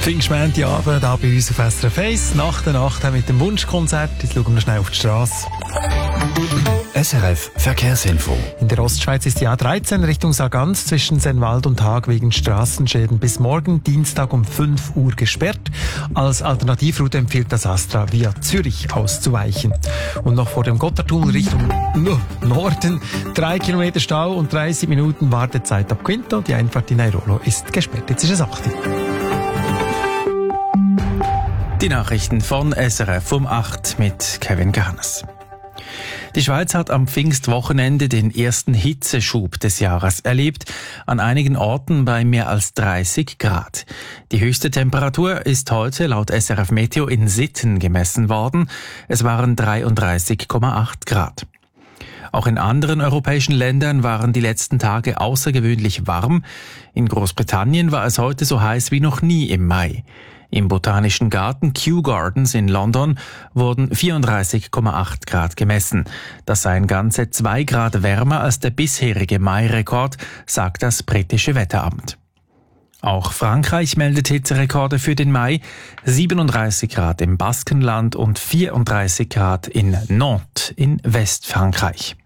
Pfingstmontagabend hier bei uns auf SRF 1. Nach der Nacht mit dem Wunschkonzert. Jetzt schauen wir schnell auf die Straße. SRF Verkehrsinfo. In der Ostschweiz ist die A13 Richtung Sargans zwischen Sennwald und Haag wegen Straßenschäden bis morgen Dienstag um 5 Uhr gesperrt. Als Alternativroute empfiehlt das Astra via Zürich auszuweichen. Und noch vor dem Gotthardtunnel Richtung Norden 3 Kilometer Stau und 30 Minuten Wartezeit ab Quinto. Die Einfahrt in Airolo ist gesperrt. Jetzt ist es 8 Uhr. Die Nachrichten von SRF um 8 mit Kevin Gehannes. Die Schweiz hat am Pfingstwochenende den ersten Hitzeschub des Jahres erlebt, an einigen Orten bei mehr als 30 Grad. Die höchste Temperatur ist heute laut SRF Meteo in Sitten gemessen worden. Es waren 33,8 Grad. Auch in anderen europäischen Ländern waren die letzten Tage außergewöhnlich warm. In Großbritannien war es heute so heiß wie noch nie im Mai. Im Botanischen Garten Kew Gardens in London wurden 34,8 Grad gemessen. Das seien ganze 2 Grad wärmer als der bisherige Mai-Rekord, sagt das britische Wetteramt. Auch Frankreich meldet Hitzerekorde für den Mai. 37 Grad im Baskenland und 34 Grad in Nantes in Westfrankreich.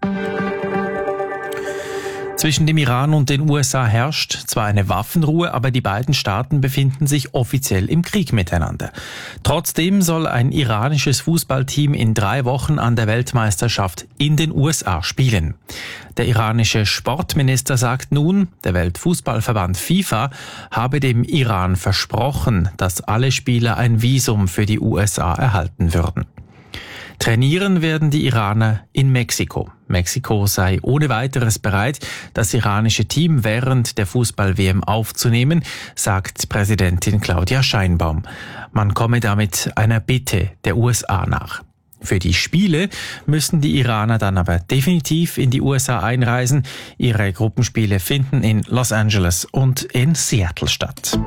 Zwischen dem Iran und den USA herrscht zwar eine Waffenruhe, aber die beiden Staaten befinden sich offiziell im Krieg miteinander. Trotzdem soll ein iranisches Fußballteam in 3 Wochen an der Weltmeisterschaft in den USA spielen. Der iranische Sportminister sagt nun, der Weltfußballverband FIFA habe dem Iran versprochen, dass alle Spieler ein Visum für die USA erhalten würden. Trainieren werden die Iraner in Mexiko. Mexiko sei ohne weiteres bereit, das iranische Team während der Fußball-WM aufzunehmen, sagt Präsidentin Claudia Scheinbaum. Man komme damit einer Bitte der USA nach. Für die Spiele müssen die Iraner dann aber definitiv in die USA einreisen. Ihre Gruppenspiele finden in Los Angeles und in Seattle statt.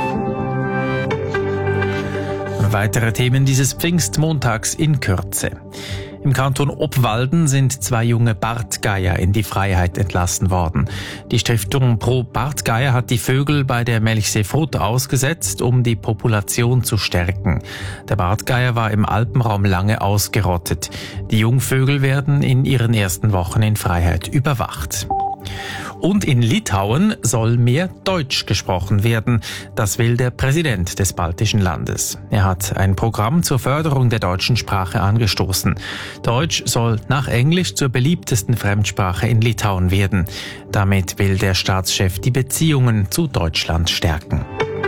Weitere Themen dieses Pfingstmontags in Kürze. Im Kanton Obwalden sind 2 junge Bartgeier in die Freiheit entlassen worden. Die Stiftung Pro Bartgeier hat die Vögel bei der Melchseefrutt ausgesetzt, um die Population zu stärken. Der Bartgeier war im Alpenraum lange ausgerottet. Die Jungvögel werden in ihren ersten Wochen in Freiheit überwacht. Und in Litauen soll mehr Deutsch gesprochen werden. Das will der Präsident des baltischen Landes. Er hat ein Programm zur Förderung der deutschen Sprache angestoßen. Deutsch soll nach Englisch zur beliebtesten Fremdsprache in Litauen werden. Damit will der Staatschef die Beziehungen zu Deutschland stärken.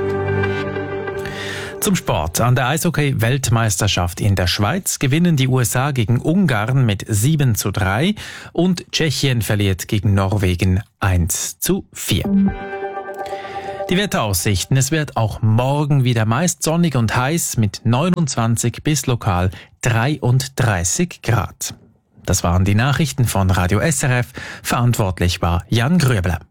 Zum Sport. An der Eishockey-Weltmeisterschaft in der Schweiz gewinnen die USA gegen Ungarn mit 7:3 und Tschechien verliert gegen Norwegen 1:4. Die Wetteraussichten. Es wird auch morgen wieder meist sonnig und heiß mit 29 bis lokal 33 Grad. Das waren die Nachrichten von Radio SRF. Verantwortlich war Jan Gröbler.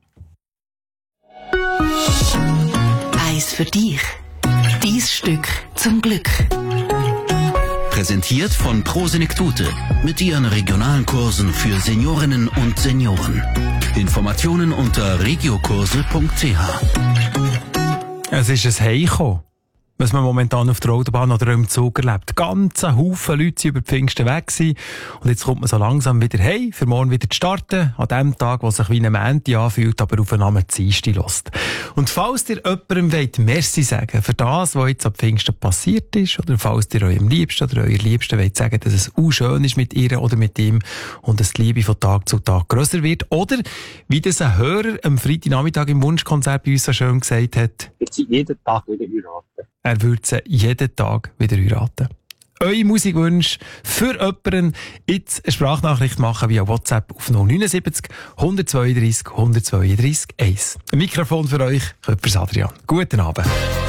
Eis für dich. Dies Stück zum Glück. Präsentiert von Prosenektute mit ihren regionalen Kursen für Seniorinnen und Senioren. Informationen unter regiokurse.ch. Es ist ein Heimkommen, was man momentan auf der Autobahn oder im Zug erlebt. Ganz ein Haufen Leute sind über Pfingsten weg gewesen. Und jetzt kommt man so langsam wieder heim, für morgen wieder zu starten. An dem Tag, wo sich wie ein Montag anfühlt, aber auf einen Namen Dienstag lässt. Und falls ihr jemandem wollt Merci sagen für das, was jetzt ab Pfingsten passiert ist, oder falls ihr eurem Liebsten oder eurer Liebsten wollt sagen, dass es auch schön ist mit ihr oder mit ihm und dass die Liebe von Tag zu Tag grösser wird, oder wie das ein Hörer am Freitagnachmittag im Wunschkonzert bei uns so schön gesagt hat, ich sie jeden Tag wieder heiraten. Er würde sie jeden Tag wieder heiraten. Eure Musikwünsche für jemanden jetzt eine Sprachnachricht machen via WhatsApp auf 079 132 132 1. Ein Mikrofon für euch, Köppers Adrian. Guten Abend.